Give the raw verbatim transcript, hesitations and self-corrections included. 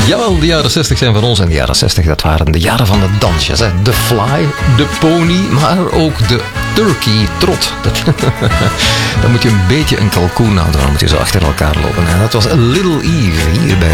Jawel, de jaren zestig zijn van ons en de jaren zestig dat waren de jaren van de dansjes. Hè. De fly, de pony, maar ook de turkey trot. Dat, dan moet je een beetje een kalkoen houden, dan moet je zo achter elkaar lopen. En dat was Little Eve hier bij